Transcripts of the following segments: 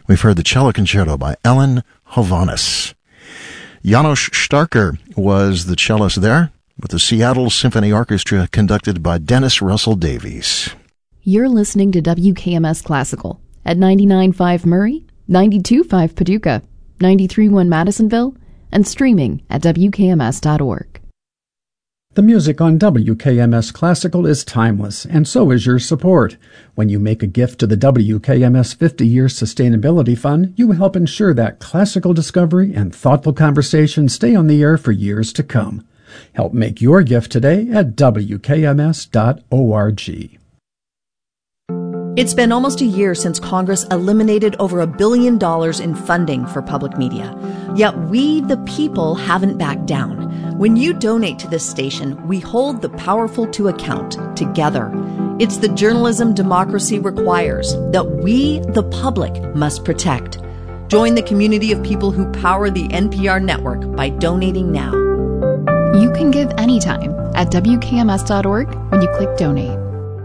We've heard the Cello Concerto by Ellen Hovhaness. Janos Starker was the cellist there, with the Seattle Symphony Orchestra conducted by Dennis Russell Davies. You're listening to WKMS Classical at 99.5 Murray, 92.5 Paducah, 93.1 Madisonville, and streaming at WKMS.org. The music on WKMS Classical is timeless, and so is your support. When you make a gift to the WKMS 50-Year Sustainability Fund, you help ensure that classical discovery and thoughtful conversation stay on the air for years to come. Help make your gift today at WKMS.org. It's been almost a year since Congress eliminated over $1 billion in funding for public media. Yet we, the people, haven't backed down. When you donate to this station, we hold the powerful to account together. It's the journalism democracy requires that we, the public, must protect. Join the community of people who power the NPR network by donating now. You can give anytime at WKMS.org when you click donate.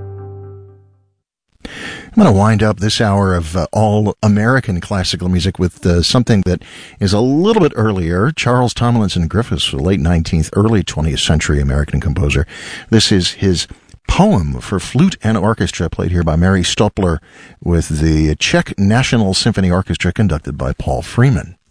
I'm going to wind up this hour of all-American classical music with something that is a little bit earlier. Charles Tomlinson Griffiths, late 19th, early 20th century American composer. This is his poem for flute and orchestra, played here by Mary Stopler with the Czech National Symphony Orchestra, conducted by Paul Freeman.